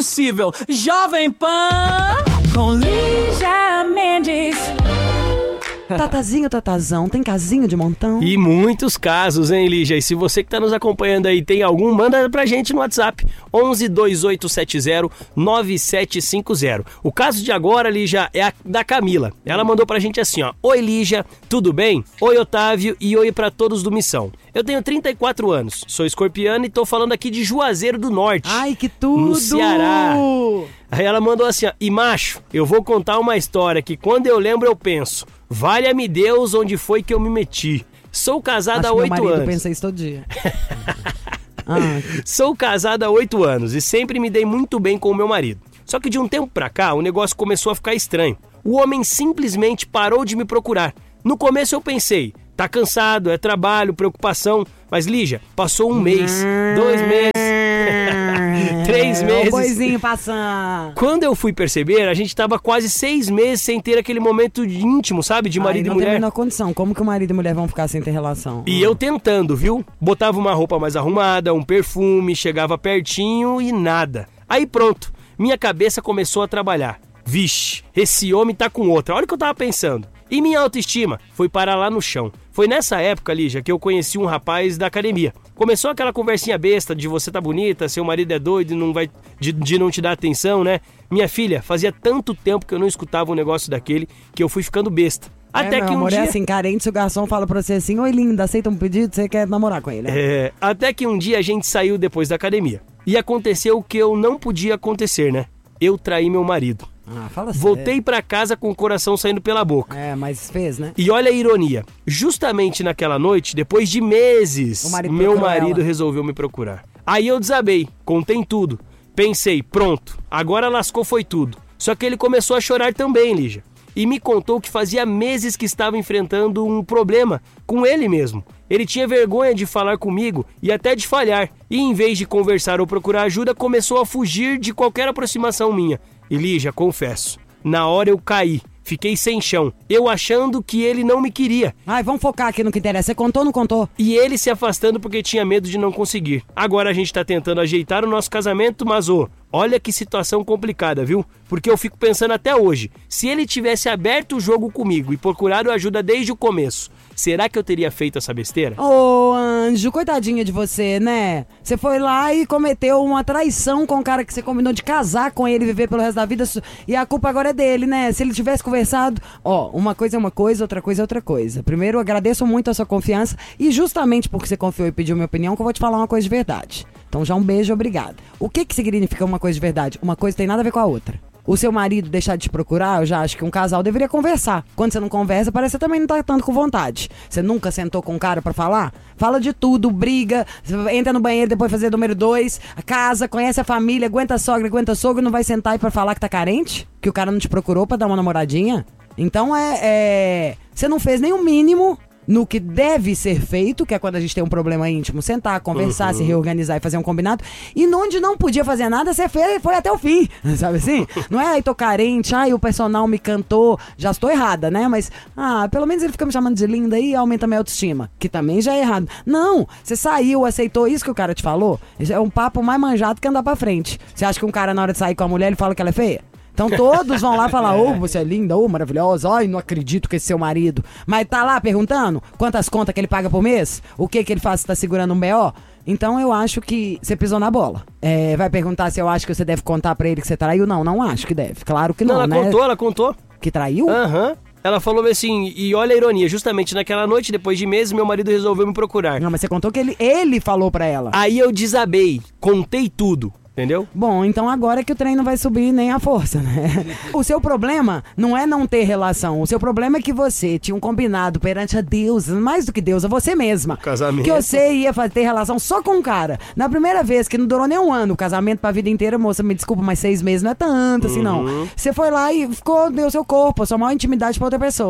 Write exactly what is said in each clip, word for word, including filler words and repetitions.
possível. Jovem Pan com Lígia Mendes. Tatazinho, Tatazão, tem casinho de montão? E muitos casos, hein, Lígia? E se você que tá nos acompanhando aí tem algum, manda pra gente no WhatsApp. onze, dois oito sete zero, nove sete cinco zero. O caso de agora, Lígia, é a da Camila. Ela mandou pra gente assim, ó. Oi, Lígia, tudo bem? Oi, Otávio, e oi pra todos do Missão. Eu tenho trinta e quatro anos, sou escorpiana e tô falando aqui de Juazeiro do Norte. Ai, que tudo! No Ceará. Aí ela mandou assim, ó. E macho, eu vou contar uma história que quando eu lembro eu penso... Valha-me Deus, onde foi que eu me meti. Sou casada há oito anos. Meu marido pensa isso todo dia. ah. Sou casada há oito anos e sempre me dei muito bem com o meu marido. Só que de um tempo pra cá, o negócio começou a ficar estranho. O homem simplesmente parou de me procurar. No começo eu pensei, tá cansado, é trabalho, preocupação. Mas Lígia, passou um mês, dois meses... Três meses. O boizinho passando. Quando eu fui perceber, a gente tava quase seis meses sem ter aquele momento íntimo, sabe? De marido Ai, e não mulher. Não tem a menor condição. Como que o marido e mulher vão ficar sem ter relação? E eu tentando, viu? Botava uma roupa mais arrumada, um perfume, chegava pertinho e nada. Aí pronto, minha cabeça começou a trabalhar. Vixe, esse homem tá com outra. Olha o que eu tava pensando. E minha autoestima foi parar lá no chão. Foi nessa época, Lígia, que eu conheci um rapaz da academia. Começou aquela conversinha besta de você tá bonita, seu marido é doido e não vai, de, de não te dar atenção, né? Minha filha, fazia tanto tempo que eu não escutava um negócio daquele que eu fui ficando besta. Até é, que meu um amor, dia... é assim, carente, se o garçom fala pra você assim, oi linda, aceita um pedido, você quer namorar com ele, né? É, até que um dia a gente saiu depois da academia. E aconteceu o que eu não podia acontecer, né? Eu traí meu marido. Ah, fala sério. Voltei pra casa com o coração saindo pela boca. É, mas fez, né? E olha a ironia. Justamente naquela noite, depois de meses, marido meu marido ela. resolveu me procurar. Aí eu desabei, contei tudo. Pensei, pronto, agora lascou foi tudo. Só que ele começou a chorar também, Lígia. E me contou que fazia meses que estava enfrentando um problema com ele mesmo. Ele tinha vergonha de falar comigo e até de falhar. E em vez de conversar ou procurar ajuda, começou a fugir de qualquer aproximação minha. E Lígia, confesso, na hora eu caí, fiquei sem chão, eu achando que ele não me queria. Ai, vamos focar aqui no que interessa, você contou ou não contou? E ele se afastando porque tinha medo de não conseguir. Agora a gente tá tentando ajeitar o nosso casamento, mas ô, olha que situação complicada, viu? Porque eu fico pensando até hoje, se ele tivesse aberto o jogo comigo e procurado ajuda desde o começo, será que eu teria feito essa besteira? Ô, anjo, coitadinha de você, né? Você foi lá e cometeu uma traição com o cara que você combinou de casar com ele, viver pelo resto da vida, e a culpa agora é dele, né? Se ele tivesse conversado, ó, uma coisa é uma coisa, outra coisa é outra coisa. Primeiro, eu agradeço muito a sua confiança e justamente porque você confiou e pediu minha opinião que eu vou te falar uma coisa de verdade. Então já um beijo, obrigado. O que que significa uma coisa de verdade? Uma coisa tem nada a ver com a outra. O seu marido deixar de te procurar, eu já acho que um casal deveria conversar. Quando você não conversa, parece que você também não tá tanto com vontade. Você nunca sentou com um cara pra falar? Fala de tudo, briga, entra no banheiro, depois fazer número dois, casa, conhece a família, aguenta a sogra, aguenta a sogra, não vai sentar aí pra falar que tá carente? Que o cara não te procurou pra dar uma namoradinha? Então é... é... Você não fez nem o mínimo no que deve ser feito, que é quando a gente tem um problema íntimo, sentar, conversar, uhum. se reorganizar e fazer um combinado. E onde não podia fazer nada, você fez, foi até o fim, sabe assim? Não é aí tô carente, ai o personal me cantou, já estou errada, né? Mas, ah, pelo menos ele fica me chamando de linda e aumenta minha autoestima, que também já é errado. Não, você saiu, aceitou isso que o cara te falou, é um papo mais manjado que andar pra frente. Você acha que um cara na hora de sair com a mulher, ele fala que ela é feia? Então todos vão lá falar, ô, oh, você é linda, ô, oh, maravilhosa, ai, não acredito que esse é seu marido. Mas tá lá perguntando quantas contas que ele paga por mês, o que que ele faz se tá segurando um B O. Então eu acho que você pisou na bola. É, vai perguntar se eu acho que você deve contar pra ele que você traiu? Não, não acho que deve, claro que não, não ela né? Ela contou, ela contou. Que traiu? Aham. Uhum. Ela falou assim, e olha a ironia, justamente naquela noite, depois de meses, meu marido resolveu me procurar. Não, mas você contou que ele, ele falou pra ela. Aí eu desabei, contei tudo. Entendeu? Bom, então agora é que o trem não vai subir nem a força, né? O seu problema não é não ter relação. O seu problema é que você tinha um combinado perante a Deus, mais do que Deus, a você mesma. Casamento. Que você ia ter relação só com um cara. Na primeira vez, que não durou nem um ano, o casamento pra vida inteira, moça, me desculpa, mas seis meses não é tanto assim, não. Você foi lá e ficou, deu seu corpo, a sua maior intimidade pra outra pessoa.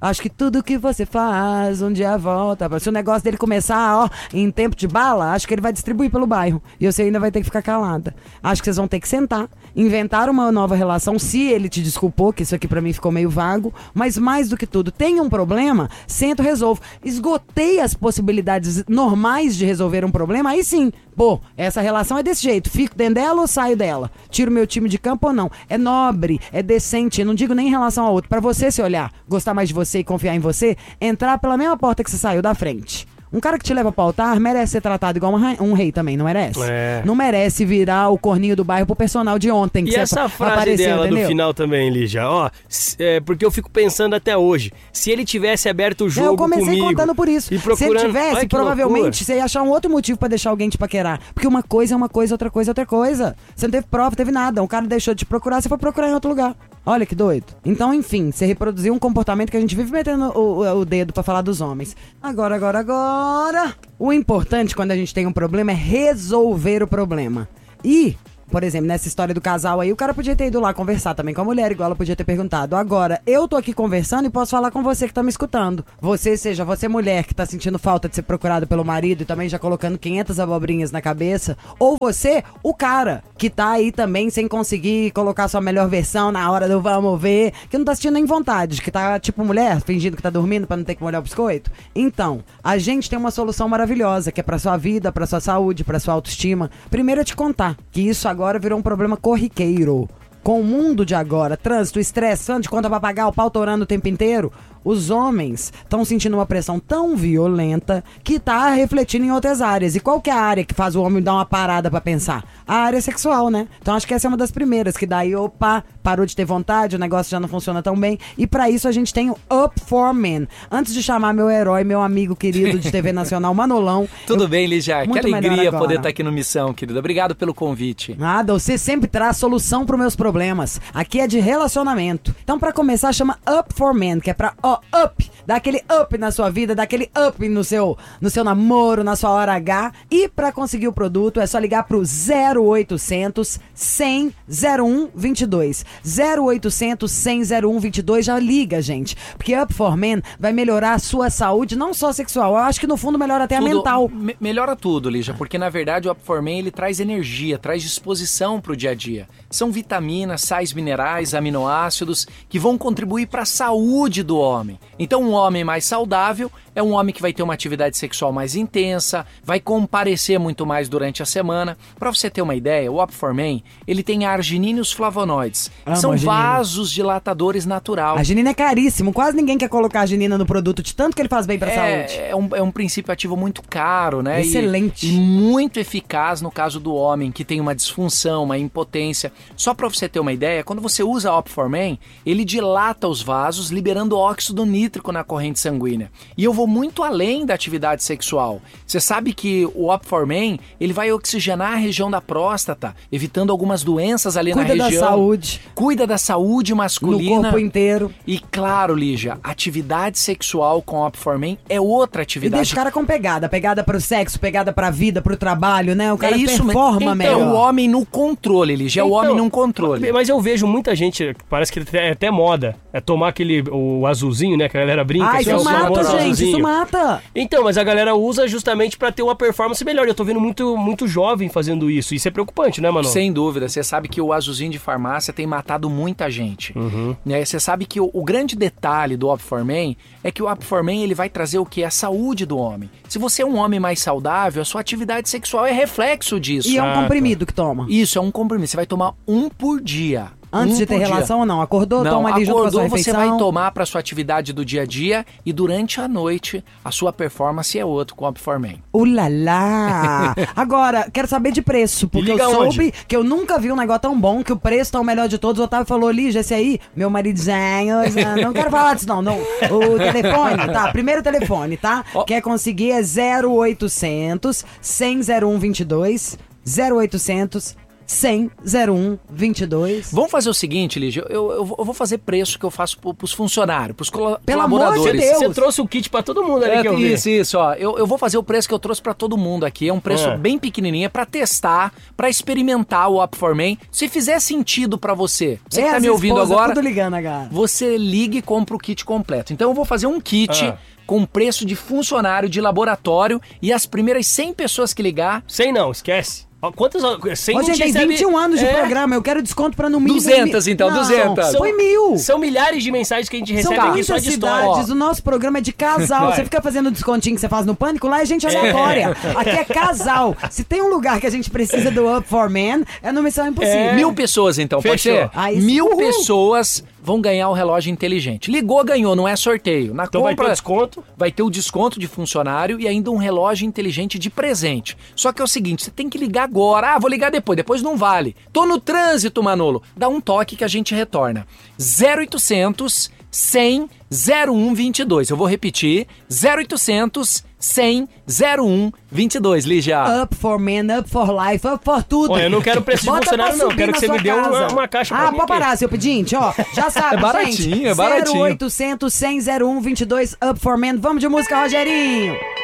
Acho que tudo que você faz um dia volta. Se o negócio dele começar, ó, em tempo de bala, acho que ele vai distribuir pelo bairro. E você ainda vai ter que ficar calada. Acho que vocês vão ter que sentar, inventar uma nova relação, se ele te desculpou, que isso aqui pra mim ficou meio vago. Mas mais do que tudo, tem um problema, sento, resolvo. Esgotei as possibilidades normais de resolver um problema, aí sim. Pô, essa relação é desse jeito. Fico dentro dela ou saio dela? Tiro meu time de campo ou não? É nobre, é decente. Eu não digo nem em relação ao outro. Pra você se olhar, gostar mais de você e confiar em você, entrar pela mesma porta que você saiu da frente. Um cara que te leva pro altar merece ser tratado igual uma, um rei também, não merece? É. Não merece virar o corninho do bairro pro personal de ontem. Que e essa frase apareceu, dela entendeu? Do final também, Lígia, ó, é, porque eu fico pensando até hoje, se ele tivesse aberto o jogo eu comecei comigo, contando por isso. E procurando... Se ele tivesse, ai, provavelmente, loucura. Você ia achar um outro motivo pra deixar alguém te paquerar. Porque uma coisa é uma coisa, outra coisa é outra coisa. Você não teve prova, não teve nada. Um cara deixou de te procurar, você foi procurar em outro lugar. Olha que doido. Então, enfim, você reproduziu um comportamento que a gente vive metendo o, o, o dedo pra falar dos homens. Agora, agora, agora... O importante quando a gente tem um problema é resolver o problema. E... Por exemplo, nessa história do casal aí, o cara podia ter ido lá conversar também com a mulher, igual ela podia ter perguntado. Agora, eu tô aqui conversando e posso falar com você que tá me escutando. Você, seja você mulher que tá sentindo falta de ser procurada pelo marido e também já colocando quinhentas abobrinhas na cabeça. Ou você, o cara, que tá aí também sem conseguir colocar sua melhor versão na hora do vamos ver, que não tá sentindo nem vontade, que tá tipo mulher, fingindo que tá dormindo pra não ter que molhar o biscoito. Então, a gente tem uma solução maravilhosa, que é pra sua vida, pra sua saúde, pra sua autoestima. Primeiro eu te contar que isso agora virou um problema corriqueiro. Com o mundo de agora, trânsito, estresse, tanto de conta pra pagar, o pau torando o tempo inteiro, os homens estão sentindo uma pressão tão violenta que tá refletindo em outras áreas. E qual que é a área que faz o homem dar uma parada pra pensar? A área sexual, né? Então acho que essa é uma das primeiras, que daí, opa, parou de ter vontade, o negócio já não funciona tão bem. E pra isso a gente tem o Up for Men. Antes de chamar meu herói, meu amigo querido de T V Nacional, Manolão. Tudo eu... bem, Lígia? Que alegria poder estar aqui no Missão, querido. Obrigado pelo convite. Nada, você sempre traz solução pros meus problemas. Aqui é de relacionamento. Então pra começar, chama Up for Men, que é pra ó, up, dá aquele up na sua vida, dá aquele up no seu, no seu namoro, na sua hora H. E pra conseguir o produto é só ligar pro zero oitocentos, cem, zero um vinte e dois. zero oitocentos, cem, zero um vinte e dois, já liga, gente. Porque Up for Men vai melhorar a sua saúde, não só sexual, eu acho que no fundo melhora até tudo, a mental. Me- melhora tudo, Lígia, porque na verdade o Up for Men ele traz energia, traz disposição pro dia a dia. São vitaminas, sais minerais, aminoácidos que vão contribuir para a saúde do homem. Então um homem mais saudável é um homem que vai ter uma atividade sexual mais intensa, vai comparecer muito mais durante a semana. Para você ter uma ideia, o Up for Men, ele tem a arginina e os flavonoides. Amo São arginina. Vasos dilatadores natural. A arginina é caríssimo, quase ninguém quer colocar a arginina no produto de tanto que ele faz bem para a é, saúde. É um, é um princípio ativo muito caro, né? Excelente. E, e muito eficaz no caso do homem que tem uma disfunção, uma impotência. Só para você ter uma ideia, quando você usa o Up for Men, ele dilata os vasos, liberando óxido nítrico na corrente sanguínea. E eu vou muito além da atividade sexual. Você sabe que o Up for Men, ele vai oxigenar a região da próstata, evitando algumas doenças ali Cuida na região. da saúde. Cuida da saúde masculina. No corpo inteiro. E claro, Lígia, atividade sexual com o Up for Men é outra E atividade. deixa o cara com pegada. Pegada pro sexo, pegada pra vida, pro trabalho, né? O cara é isso performa então, melhor. É o homem no controle, Lígia. É o Então, homem no controle. Mas eu vejo muita gente, parece que é até moda, é tomar aquele, o azulzinho, né, que a galera brinca. Ah, que é isso o mata, famoso gente, azulzinho. isso mata. Então, mas a galera usa justamente pra ter uma performance melhor. Eu tô vendo muito, muito jovem fazendo isso. Isso é preocupante, né, mano? Sem dúvida. Você sabe que o azulzinho de farmácia tem matado muita gente. Uhum. Né? Você sabe que o, o grande detalhe do Up for Men é que o Up for Men ele vai trazer o quê? A saúde do homem. Se você é um homem mais saudável, a sua atividade sexual é reflexo disso. E é um Ah, comprimido que toma. Isso, é um comprimido. Você vai tomar um por dia. Antes um de ter por dia. relação ou não? Acordou, Não, toma ali junto com a sua acordou, refeição. você vai tomar para sua atividade do dia a dia e durante a noite a sua performance é outra com o Up for Men. Ulala! Agora, quero saber de preço, porque eu liga soube onde? que eu nunca vi um negócio tão bom, que o preço tá o melhor de todos. O Otávio falou, Lígia, esse aí, meu maridozinho, não quero falar disso não, não. O telefone, tá? Primeiro telefone, tá? Ó. Quer conseguir é zero oitocentos, cem, zero um vinte e dois, zero oitocentos, cem, zero um, vinte e dois. Vamos fazer o seguinte, Lígia, eu, eu, eu vou fazer preço que eu faço pro, pros funcionários, pros colo- Pelo amor de colaboradores. Deus. Você trouxe o kit pra todo mundo ali É, que eu vi. isso, isso, ó. Eu, eu vou fazer o preço que eu trouxe pra todo mundo aqui. É um preço É. bem pequenininho, é pra testar, pra experimentar o Up for Men. Se fizer sentido pra você, você que É, tá as me ouvindo esposas agora, tudo ligando agora. você liga e compra o kit completo. Então eu vou fazer um kit Ah. com preço de funcionário de laboratório e as primeiras cem pessoas que ligar, cem não, esquece. Ó, quantas? cem Ô, não gente, tem recebe- vinte e um anos de É. programa, eu quero desconto pra no mínimo... duzentas, então, Não, duzentas. Foi mil. São milhares de mensagens que a gente São recebe aqui só muitas de história. cidades, o nosso programa é de casal. Vai. Você fica fazendo o descontinho que você faz no Pânico, lá é gente aleatória. Aqui é casal. Se tem um lugar que a gente precisa do Up for Men, é no Missão Impossível. É. mil pessoas então, pode Fechou. ser? Aí sim. Mil Uhul. pessoas vão ganhar o relógio inteligente. Ligou, ganhou, não é sorteio. Na Então vai ter compra, o desconto. vai ter o desconto de funcionário e ainda um relógio inteligente de presente. Só que é o seguinte, você tem que ligar agora. Ah, vou ligar depois, depois não vale. Tô no trânsito, Manolo. Dá um toque que a gente retorna. zero oitocentos, cem, zero um, vinte e dois. Eu vou repetir. zero oitocentos, cem, zero um, vinte e dois, Lígia. Up for Men, up for life, up for tudo. Ó, eu não quero preço de Bota funcionário, pra não. subir Quero na que você sua me dê uma, casa. uma caixa pra Ah, mim pode aqui. parar, seu pedinte, ó. Já sabe, É baratinho, gente. é baratinho. zero oitocentos, cem, zero um, vinte e dois, up for Men. Vamos de música, Rogerinho.